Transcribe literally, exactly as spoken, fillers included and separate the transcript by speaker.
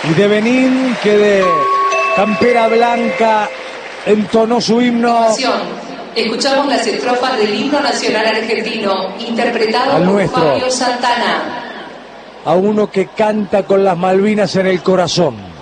Speaker 1: Y de Benín, que de campera blanca entonó su himno.
Speaker 2: Escuchamos las estrofas del himno nacional argentino, interpretado
Speaker 1: Al
Speaker 2: por
Speaker 1: nuestro.
Speaker 2: Fabio Santana.
Speaker 1: A uno que canta con las Malvinas en el corazón.